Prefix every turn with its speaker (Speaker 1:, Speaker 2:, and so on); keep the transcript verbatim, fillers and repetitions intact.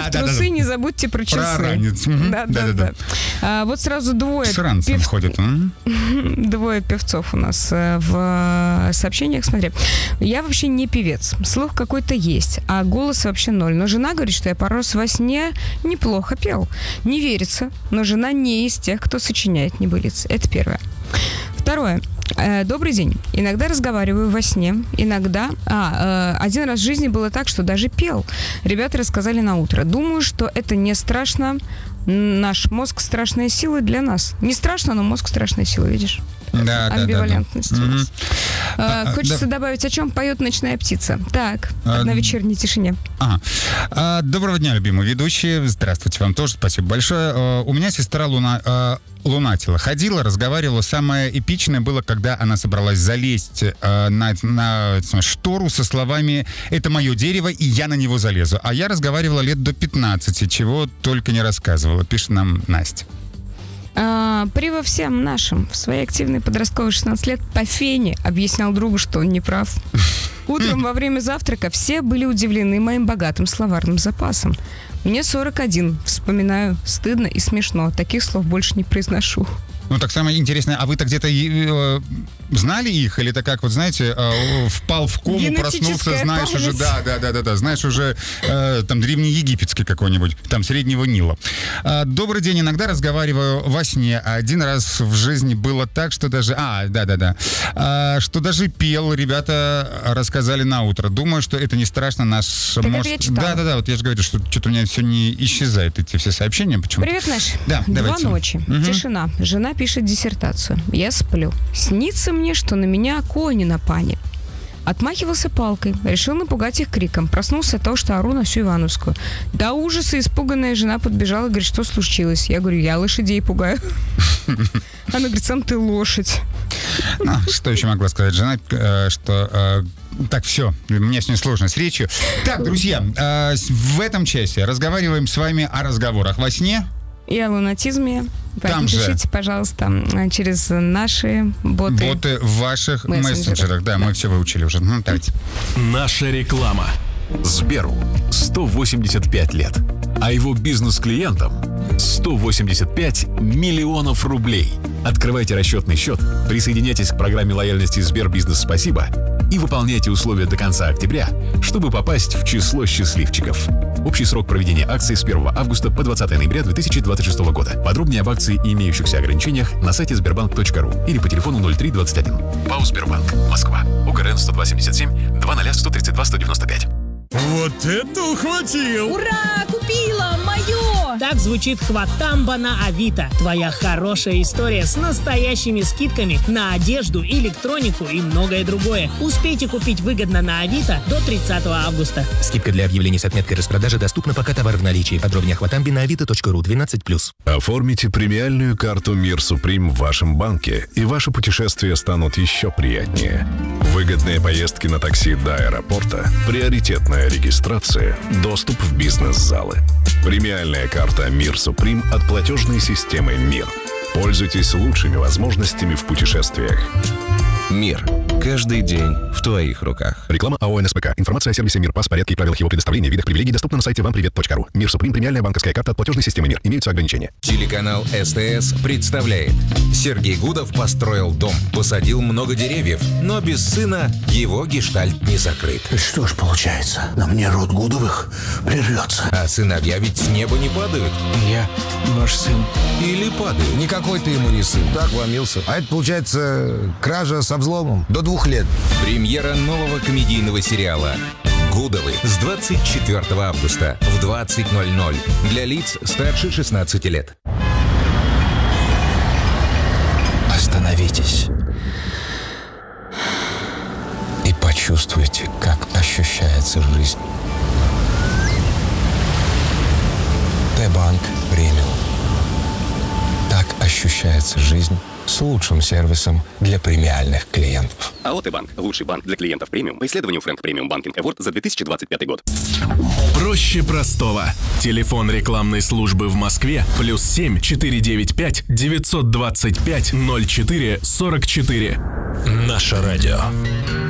Speaker 1: Трусы не забудьте про часы.
Speaker 2: Про ранец.
Speaker 1: Да, да, да. А, вот сразу двое...
Speaker 2: С ранцем пев... ходят.
Speaker 1: Двое певцов у нас в сообщениях. Смотри, я вообще не певец. Слух какой-то есть, а голос вообще ноль. Но жена говорит, что я пару раз во сне неплохо пел. Не верится, но жена не из тех, кто сочиняет небылицы. Это первое. Второе. Добрый день. Иногда разговариваю во сне, иногда... А, один раз в жизни было так, что даже пел. Ребята рассказали на утро. Думаю, что это не страшно. Наш мозг — страшная сила для нас. Не страшно, но мозг — страшная сила, видишь?
Speaker 2: Да,
Speaker 1: амбивалентность.
Speaker 2: Да, да, да.
Speaker 1: У нас.
Speaker 2: Mm-hmm.
Speaker 1: А, хочется
Speaker 2: да.
Speaker 1: добавить, о чем поет ночная птица. Так,
Speaker 2: а,
Speaker 1: на вечерней тишине.
Speaker 2: Ага. А, доброго дня, любимые ведущие. Здравствуйте вам тоже, спасибо большое. А, у меня сестра Луна... А, лунатила. Ходила, разговаривала. Самое эпичное было, когда она собралась залезть э, на, на штору со словами «Это мое дерево, и я на него залезу». А я разговаривала лет до пятнадцати, чего только не рассказывала, пишет нам Настя.
Speaker 1: А, при во всем нашем в своей активной подростковой шестнадцать лет по фене объяснял другу, что он не прав. Утром во время завтрака все были удивлены моим богатым словарным запасом. Мне сорок один. Вспоминаю, стыдно и смешно. Таких слов больше не произношу.
Speaker 2: Ну, так самое интересное, а вы-то где-то э, знали их? Или это как, вот знаете, э, впал в кому, проснулся, знаешь память. Уже, да, да, да, да, да, знаешь уже э, там древнеегипетский какой-нибудь, там Среднего Нила. Э, добрый день, иногда разговариваю во сне, а один раз в жизни было так, что даже, а, да, да, да, э, что даже пел, ребята рассказали на утро. Думаю, что это не страшно, наш
Speaker 1: так
Speaker 2: мозг... Да, да, да, вот я же говорю, что что-то у меня все не исчезает, эти все сообщения, почему?
Speaker 1: Привет, Наш.
Speaker 2: Да,
Speaker 1: Два
Speaker 2: давайте.
Speaker 1: ночи, угу. Тишина, жена пишет диссертацию. Я сплю. Снится мне, что на меня кони напали. Отмахивался палкой. Решил напугать их криком. Проснулся от того, что ору на всю Ивановскую. До ужаса испуганная жена подбежала и говорит, что случилось? Я говорю, я лошадей пугаю. Она говорит, сам ты лошадь.
Speaker 2: Ну, что еще могла сказать жена, что... Так, все, мне с ней сложно с речью. Так, друзья, в этом часе разговариваем с вами о разговорах во сне.
Speaker 1: И о лунатизме.
Speaker 2: Там
Speaker 1: пишите,
Speaker 2: же.
Speaker 1: пожалуйста, через наши боты.
Speaker 2: Боты в ваших мессенджерах.
Speaker 1: мессенджерах.
Speaker 2: Да, да, мы все выучили уже. Ну, давайте.
Speaker 3: Наша реклама. Сберу сто восемьдесят пять лет, а его бизнес-клиентам сто восемьдесят пять миллионов рублей. Открывайте расчетный счет, присоединяйтесь к программе лояльности Сбербизнес «Спасибо» и выполняйте условия до конца октября, чтобы попасть в число счастливчиков. Общий срок проведения акции с первого августа по двадцатое ноября две тысячи двадцать шестого года. Подробнее об акции и имеющихся ограничениях на сайте сбербанк точка ру или по телефону ноль три двадцать один. ПАО «Сбербанк», Москва. ОГРН сто два семьдесят семь двадцать сто тридцать два сто девяносто пять.
Speaker 4: Вот это ухватил!
Speaker 5: Ура! Купила! Мое!
Speaker 6: Так звучит хватамба на Авито. Твоя хорошая история с настоящими скидками на одежду, электронику и многое другое. Успейте купить выгодно на Авито до тридцатого августа.
Speaker 7: Скидка для объявлений с отметкой распродажи доступна, пока товар в наличии. Подробнее о хватамбе на авито точка ру двенадцать плюс.
Speaker 8: Оформите премиальную карту «Мир Суприм» в вашем банке, и ваши путешествия станут еще приятнее. Выгодные поездки на такси до аэропорта, приоритетная регистрация, доступ в бизнес-залы. Премиальная карта «Мир Суприм» от платежной системы «Мир». Пользуйтесь лучшими возможностями в путешествиях.
Speaker 9: Мир. Каждый день в твоих руках.
Speaker 8: Реклама АО НСПК. Информация о сервисе «Мир», пас, порядке и правилах его предоставления, видах привилегий доступна на сайте вам привет точка ру. «Мир Суприм» — премиальная банковская карта от платежной системы «Мир». Имеются ограничения.
Speaker 9: Телеканал СТС представляет. Сергей Гудов построил дом, посадил много деревьев, но без сына его гештальт не закрыт.
Speaker 10: Что ж получается, на мне род Гудовых прервется.
Speaker 9: А сыновья ведь с неба не падают.
Speaker 10: Я ваш сын.
Speaker 9: Или падают.
Speaker 11: Никакой ты ему не сын. Так вломился. А это получается кража со взломом. До двух лет.
Speaker 9: Премьера нового комедийного сериала «Гудовы» с двадцать четвёртого августа в двадцать ноль ноль для лиц старше шестнадцати лет.
Speaker 12: Остановитесь и почувствуйте, как ощущается жизнь. Т-банк премиум. Так ощущается жизнь с лучшим сервисом для премиальных клиентов.
Speaker 13: АО «Т-банк» – лучший банк для клиентов премиум по исследованию Frank Premium Banking Award за две тысячи двадцать пятый год.
Speaker 3: Проще простого. Телефон рекламной службы в Москве плюс семь четыре девять пять девятьсот двадцать пять ноль четыре сорок четыре.
Speaker 7: Наше радио.